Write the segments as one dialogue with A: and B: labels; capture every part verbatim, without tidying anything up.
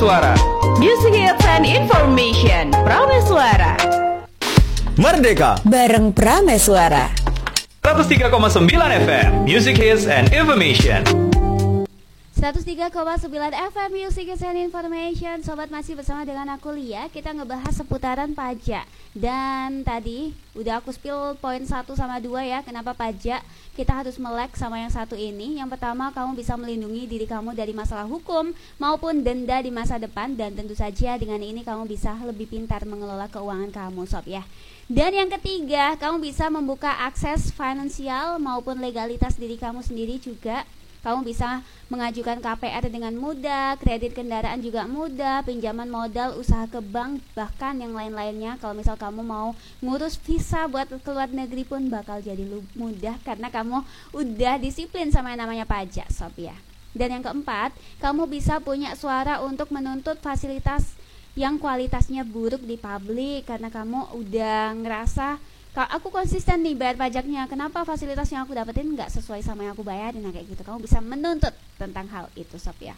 A: Prameswara.
B: Music hits and information. Prameswara.
A: Merdeka
C: bareng Prameswara.
A: seratus tiga koma sembilan F M Music hits and information.
D: seratus tiga koma sembilan F M Music hits and information. Sobat, masih bersama dengan aku Lia. Kita ngebahas seputaran pajak. Dan tadi udah aku spill poin satu sama dua ya. Kenapa pajak kita harus melek sama yang satu ini. Yang pertama, kamu bisa melindungi diri kamu dari masalah hukum maupun denda di masa depan. Dan tentu saja dengan ini kamu bisa lebih pintar mengelola keuangan kamu, sob ya. Dan yang ketiga, kamu bisa membuka akses finansial maupun legalitas diri kamu sendiri juga. Kamu bisa mengajukan K P R dengan mudah, kredit kendaraan juga mudah, pinjaman modal, usaha ke bank, bahkan yang lain-lainnya. Kalau misal kamu mau ngurus visa buat ke luar negeri pun bakal jadi mudah karena kamu udah disiplin sama yang namanya pajak, sob ya. Dan yang keempat, kamu bisa punya suara untuk menuntut fasilitas yang kualitasnya buruk di publik karena kamu udah ngerasa aku konsisten nih bayar pajaknya, kenapa fasilitas yang aku dapetin nggak sesuai sama yang aku bayarin, nah kayak gitu. Kamu bisa menuntut tentang hal itu, sob ya.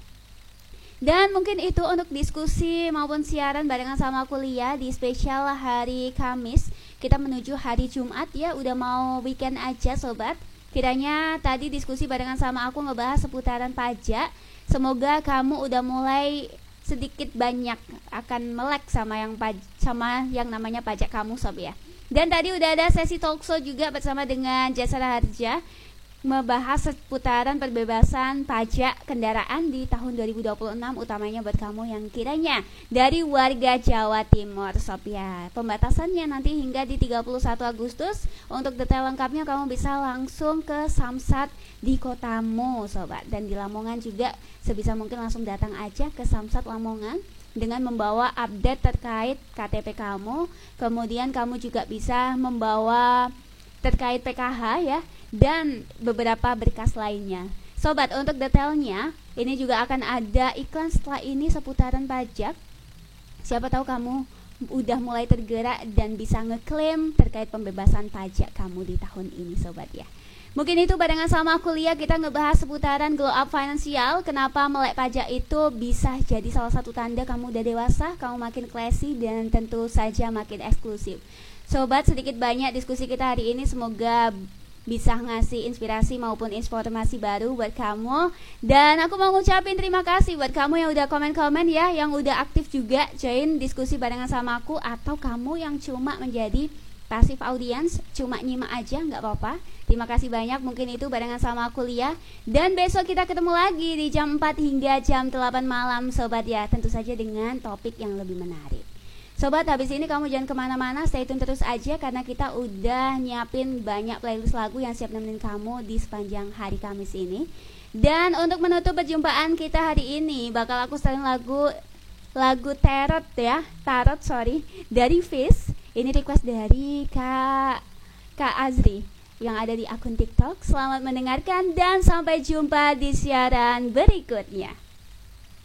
D: Dan mungkin itu untuk diskusi maupun siaran barengan sama aku Lia di spesial hari Kamis. Kita menuju hari Jumat ya, udah mau weekend aja sobat. Kiranya tadi diskusi barengan sama aku ngebahas seputaran pajak. Semoga kamu udah mulai sedikit banyak akan melek sama yang paj- sama yang namanya pajak kamu, sob ya. Dan tadi udah ada sesi talkshow juga bersama dengan Jasara Harja, membahas seputaran perbebasan pajak kendaraan di tahun dua ribu dua puluh enam, utamanya buat kamu yang kiranya dari warga Jawa Timur, sob ya. Pembatasannya nanti hingga di tiga puluh satu Agustus. Untuk detail lengkapnya kamu bisa langsung ke Samsat di kotamu, sobat. Dan di Lamongan juga sebisa mungkin langsung datang aja ke Samsat Lamongan dengan membawa update terkait K T P kamu. Kemudian kamu juga bisa membawa terkait P K H ya, dan beberapa berkas lainnya. Sobat, untuk detailnya ini juga akan ada iklan setelah ini seputaran pajak. Siapa tahu kamu udah mulai tergerak dan bisa ngeklaim terkait pembebasan pajak kamu di tahun ini, sobat ya. Mungkin itu barengan sama aku Lia, kita ngebahas seputaran glow up finansial. Kenapa melek pajak itu bisa jadi salah satu tanda kamu udah dewasa, kamu makin classy dan tentu saja makin eksklusif. Sobat, sedikit banyak diskusi kita hari ini semoga bisa ngasih inspirasi maupun informasi baru buat kamu. Dan aku mau ngucapin terima kasih buat kamu yang udah komen-komen ya, yang udah aktif juga join diskusi barengan sama aku, atau kamu yang cuma menjadi pasif audience, cuma nyimak aja, nggak apa-apa. Terima kasih banyak, mungkin itu barengan sama aku Lia. Dan besok kita ketemu lagi di jam empat hingga jam delapan malam, sobat ya. Tentu saja dengan topik yang lebih menarik. Sobat, habis ini kamu jangan kemana-mana, stay tune terus aja karena kita udah nyiapin banyak playlist lagu yang siap nemenin kamu di sepanjang hari Kamis ini. Dan untuk menutup perjumpaan kita hari ini, bakal aku setelin lagu lagu Tarot ya, Tarot sorry, dari Fish. Ini request dari Kak Kak Azri yang ada di akun TikTok. Selamat mendengarkan dan sampai jumpa di siaran berikutnya.